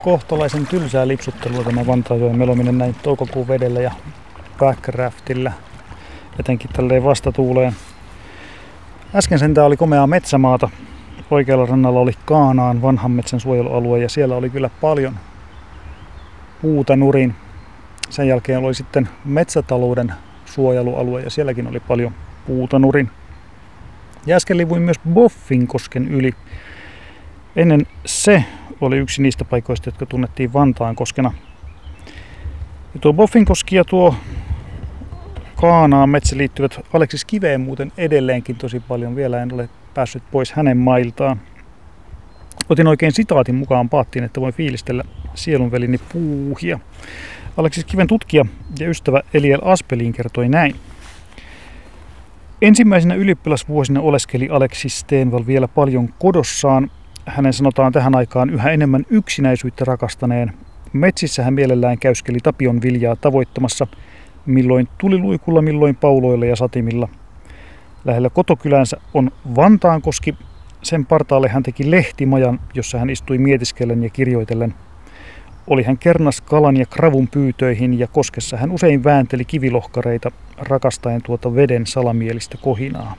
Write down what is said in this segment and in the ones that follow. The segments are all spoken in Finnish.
Kohtalaisen tylsää lipsuttelua tämä Vantaanjoen melominen näin toukokuun vedellä ja backraftillä, etenkin tälleen vastatuuleen. Äsken sentään oli komeaa metsämaata. Oikealla rannalla oli Kaanaan vanhan metsän suojelualue ja siellä oli kyllä paljon puuta nurin. Sen jälkeen oli sitten metsätalouden suojelualue ja sielläkin oli paljon puuta nurin. Ja äsken livuin myös Boffinkosken yli. Ennen se oli yksi niistä paikoista, jotka tunnettiin Vantaankoskena. Ja tuo Boffinkoski ja tuo Kaanaan metsä liittyvät Aleksis Kiveen muuten edelleenkin tosi paljon. Vielä en ole päässyt pois hänen mailtaan. Otin oikein sitaatin mukaan paattiin, että voin fiilistellä sielunvelini puuhia. Aleksis Kiven tutkija ja ystävä Eliel Aspelin kertoi näin. Ensimmäisenä ylioppilasvuosina oleskeli Aleksis Stenvall vielä paljon kodossaan. Hänen sanotaan tähän aikaan yhä enemmän yksinäisyyttä rakastaneen. Metsissä hän mielellään käyskeli tapion viljaa tavoittamassa, milloin tuliluikulla, milloin pauloilla ja satimilla. Lähellä kotokylänsä on Vantaankoski. Sen partaalle hän teki lehtimajan, jossa hän istui mietiskellen ja kirjoitellen. Oli hän kernas kalan ja kravun pyytöihin ja koskessa hän usein väänteli kivilohkareita rakastaen tuota veden salamielistä kohinaa.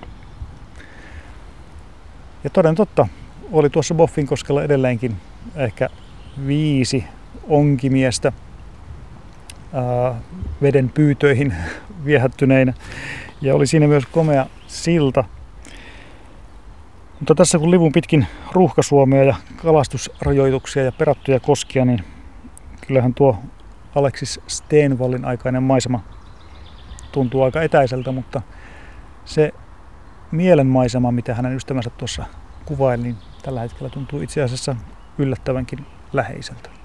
Ja toden totta, oli tuossa Boffinkoskella edelleenkin ehkä 5 onkimiestä veden pyytöihin viehättyneinä. Ja oli siinä myös komea silta. Mutta tässä kun livun pitkin ruuhkasuomia ja kalastusrajoituksia ja perattuja koskia, niin kyllähän tuo Aleksis Stenvallin aikainen maisema tuntuu aika etäiseltä, mutta se mielenmaisema, mitä hänen ystävänsä tuossa kuvaili, niin tällä hetkellä tuntuu itse asiassa yllättävänkin läheiseltä.